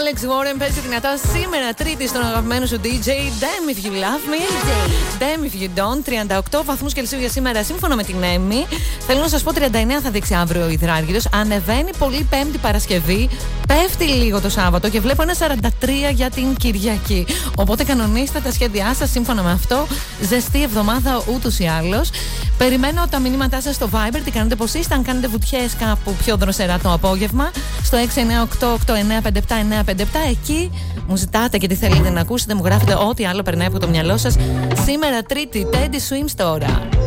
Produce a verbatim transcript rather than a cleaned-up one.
Alex Warren παίζει δυνατά σήμερα Τρίτη στον αγαπημένο σου ντι τζέι Damn if you love me, Damn if you don't. τριάντα οκτώ βαθμούς Κελσίου για σήμερα σύμφωνα με την Έμι. Θέλω να σας πω τριάντα εννέα θα δείξει αύριο ο Υδράργυρος. Ανεβαίνει πολύ Πέμπτη Παρασκευή. Πέφτει λίγο το Σάββατο και βλέπω ένα σαράντα τρία για την Κυριακή. Οπότε κανονίστε τα σχέδιά σας σύμφωνα με αυτό. Ζεστή εβδομάδα ούτως ή άλλως. Περιμένω τα μηνύματά σας στο Viber. Τι κάνετε, πως είστε, αν κάνετε βουτιές κάπου πιο δροσερά το απόγευμα. Στο έξι εννιά οκτώ οκτώ εννιά πέντε επτά εννιά πέντε επτά. Εκεί μου ζητάτε και τι θέλετε να ακούσετε. Μου γράφετε ό,τι άλλο περνάει από το μυαλό σας. Σήμερα Τρίτη, Teddy Swims τώρα.